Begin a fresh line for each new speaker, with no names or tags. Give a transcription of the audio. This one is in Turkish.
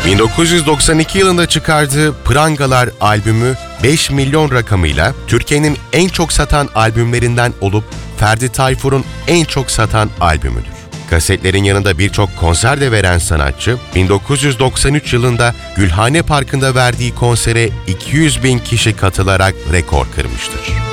1992 yılında çıkardığı Prangalar albümü 5 milyon rakamıyla Türkiye'nin en çok satan albümlerinden olup Ferdi Tayfur'un en çok satan albümüdür. Kasetlerin yanında birçok konser de veren sanatçı, 1993 yılında Gülhane Parkı'nda verdiği konsere 200 bin kişi katılarak rekor kırmıştır.